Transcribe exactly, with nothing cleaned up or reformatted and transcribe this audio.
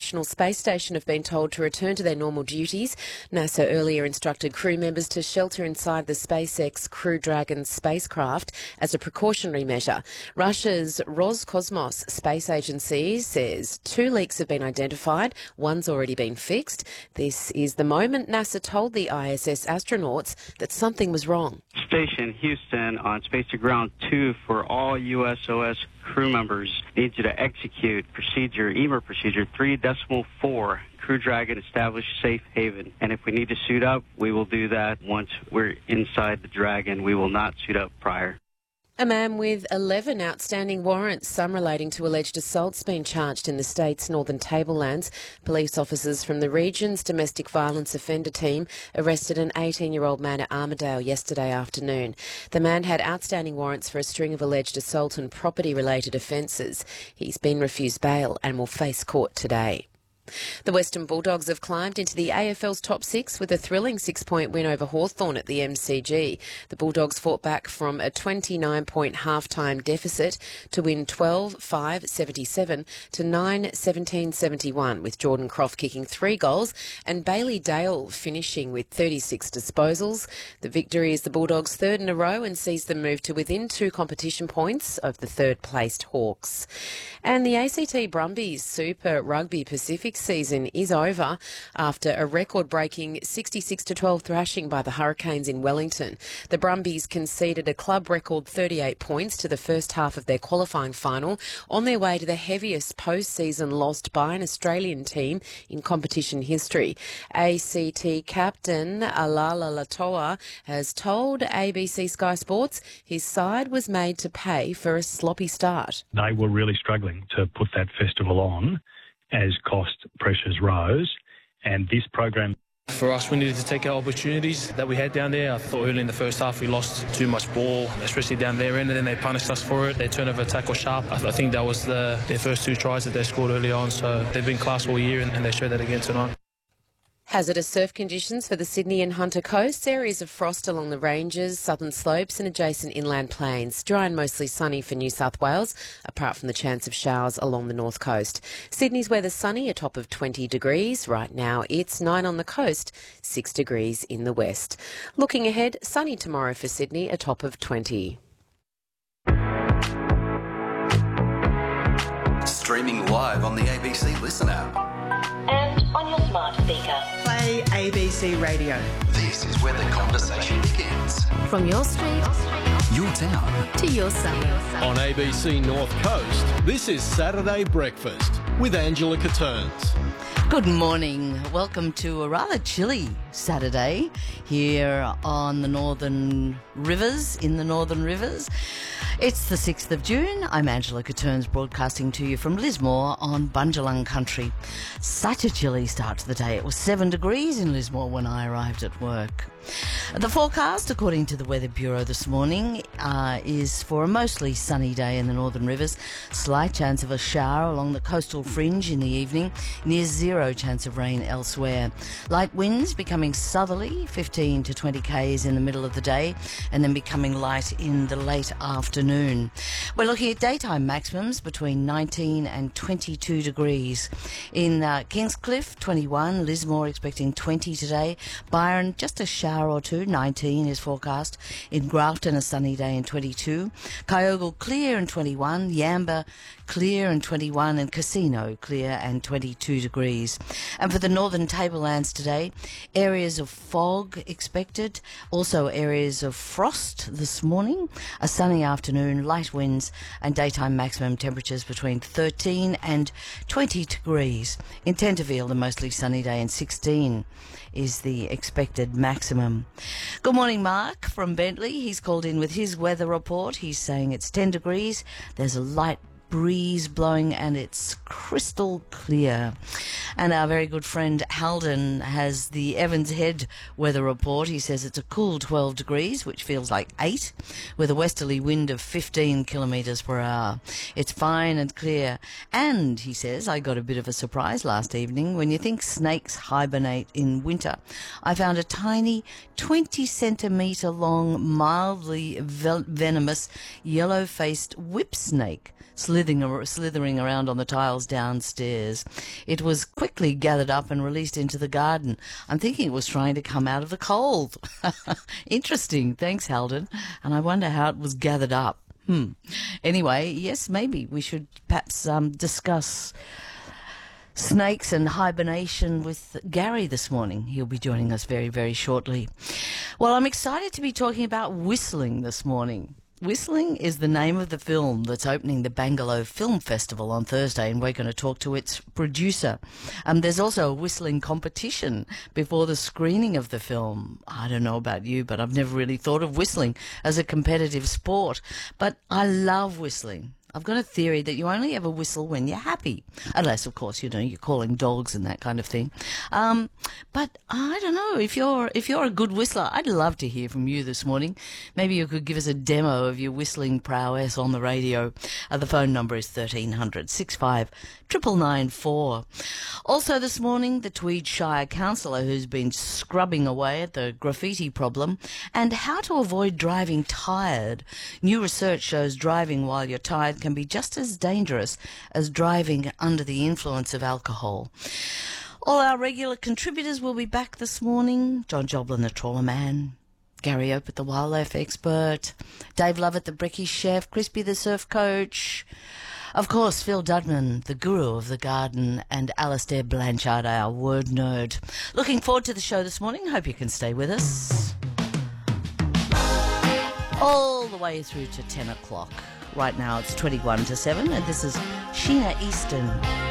International Space Station have been told to return to their normal duties. NASA earlier instructed crew members to shelter inside the SpaceX Crew Dragon spacecraft as a precautionary measure. Russia's Roscosmos space agency says two leaks have been identified. One's already been fixed. This is the moment NASA told the I S S astronauts that something was wrong. Station Houston on Space to Ground two for all U S O S crew members needs you to execute procedure, E M R procedure three decimal four. Crew Dragon established safe haven. And if we need to suit up, we will do that once we're inside the Dragon. We will not suit up prior. A man with eleven outstanding warrants, some relating to alleged assaults, been charged in the state's northern tablelands. Police officers from the region's domestic violence offender team arrested an eighteen-year-old man at Armidale yesterday afternoon. The man had outstanding warrants for a string of alleged assault and property-related offences. He's been refused bail and will face court today. The Western Bulldogs have climbed into the A F L's top six with a thrilling six-point win over Hawthorn at the M C G. The Bulldogs fought back from a twenty-nine point half-time deficit to win twelve five seventy-seven to nine seventeen seventy-one, with Jordan Croft kicking three goals and Bailey Dale finishing with thirty-six disposals. The victory is the Bulldogs' third in a row and sees them move to within two competition points of the third-placed Hawks. And the A C T Brumbies Super Rugby Pacific season is over after a record-breaking sixty-six to twelve thrashing by the Hurricanes in Wellington. The Brumbies conceded a club record thirty-eight points to the first half of their qualifying final, on their way to the heaviest post-season lost by an Australian team in competition history. A C T captain Alala Latoa has told A B C Sky Sports his side was made to pay for a sloppy start. They were really struggling to put that festival on as cost pressures rose, and this program... For us, we needed to take our opportunities that we had down there. I thought early in the first half we lost too much ball, especially down their end, and then they punished us for it. Their turnover attack was sharp. I think that was the, their first two tries that they scored early on, so they've been class all year, and, and they showed that again tonight. Hazardous surf conditions for the Sydney and Hunter coasts, areas of frost along the ranges, southern slopes and adjacent inland plains. Dry and mostly sunny for New South Wales, apart from the chance of showers along the north coast. Sydney's weather sunny, a top of twenty degrees. Right now it's nine on the coast, six degrees in the west. Looking ahead, sunny tomorrow for Sydney, a top of twenty. Streaming live on the A B C Listen app. And on your smart speaker. Play A B C Radio. This is where the conversation begins. From your street, Your town. to your suburb. On A B C North Coast, this is Saturday Breakfast with Angela Caterns. Good morning. Welcome to a rather chilly Saturday here on the Northern Rivers, in the Northern Rivers. It's the sixth of June. I'm Angela Caterns, broadcasting to you from Lismore on Bundjalung country. Such a chilly start to the day. It was seven degrees in Lismore when I arrived at work. The forecast, according to the Weather Bureau this morning, uh, is for a mostly sunny day in the Northern Rivers. Slight chance of a shower along the coastal fringe in the evening. Near zero chance of rain elsewhere. Light winds becoming southerly, fifteen to twenty k's in the middle of the day, and then becoming light in the late afternoon. We're looking at daytime maximums between nineteen and twenty-two degrees. In uh, Kingscliff, twenty-one. Lismore expecting twenty today. Byron, just a shower or two, nineteen is forecast. In Grafton, a sunny day and twenty-two. Kyogle, clear and twenty-one. Yamba, clear and twenty-one. And Casino, clear and twenty-two degrees. And for the northern tablelands today, areas of fog expected. Also areas of frost this morning. A sunny afternoon, light winds, and daytime maximum temperatures between thirteen and twenty degrees. In Tenterville, a mostly sunny day and sixteen is the expected maximum. Good morning, Mark from Bentley. He's called in with his weather report. He's saying it's ten degrees. There's a light breeze blowing and it's crystal clear. And our very good friend Halden has the Evans Head weather report. He says it's a cool twelve degrees, which feels like eight, with a westerly wind of fifteen kilometres per hour. It's fine and clear. And, he says, I got a bit of a surprise last evening. When you think snakes hibernate in winter, I found a tiny twenty centimetre long, mildly vel- venomous, yellow-faced whip snake slithering, slithering around on the tiles downstairs. It was quickly gathered up and released into the garden. I'm thinking it was trying to come out of the cold. Interesting. Thanks, Halden. And I wonder how it was gathered up. Hmm. Anyway, yes, maybe we should perhaps um, discuss snakes and hibernation with Gary this morning. He'll be joining us very, very shortly. Well, I'm excited to be talking about Whistling this morning. Whistling is the name of the film that's opening the Bangalore Film Festival on Thursday, and we're going to talk to its producer. Um, there's also a whistling competition before the screening of the film. I don't know about you, but I've never really thought of whistling as a competitive sport. But I love whistling. I've got a theory that you only ever whistle when you're happy. Unless, of course, you know, you're calling dogs and that kind of thing. Um, but I don't know, if you're if you're a good whistler, I'd love to hear from you this morning. Maybe you could give us a demo of your whistling prowess on the radio. Uh, the phone number is thirteen hundred, sixty-five, nine nine four. Also this morning, the Tweed Shire councillor who's been scrubbing away at the graffiti problem and how to avoid driving tired. New research shows driving while you're tired can be just as dangerous as driving under the influence of alcohol. All our regular contributors will be back this morning. John Joblin, the trawler man. Gary Opert, the wildlife expert. Dave Lovett, the brekkie chef. Crispy, the surf coach. Of course, Phil Dudman, the guru of the garden. And Alistair Blanchard, our word nerd. Looking forward to the show this morning. Hope you can stay with us. All the way through to ten o'clock. Right now it's twenty-one to seven, and this is Sheena Easton.